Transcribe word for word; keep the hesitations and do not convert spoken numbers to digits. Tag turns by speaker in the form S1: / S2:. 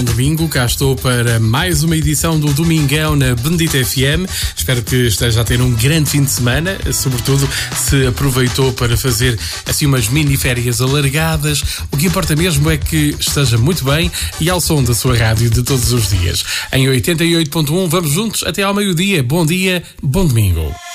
S1: Domingo, cá estou para mais uma edição do Domingão na Bendita F M. Espero que esteja a ter um grande fim de semana, sobretudo se aproveitou para fazer assim umas mini férias alargadas. O que importa mesmo é que esteja muito bem e ao som da sua rádio de todos os dias. Em oitenta e oito ponto um, vamos juntos até ao meio-dia. Bom dia, bom domingo.